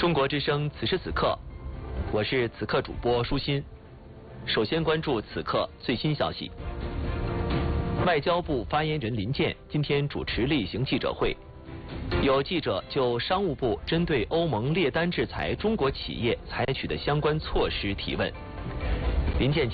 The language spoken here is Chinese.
中国之声此时此刻，我是此刻主播舒心。首先关注此刻最新消息。外交部发言人林健今天主持例行记者会，有记者就商务部针对欧盟列单制裁中国企业采取的相关措施提问。林健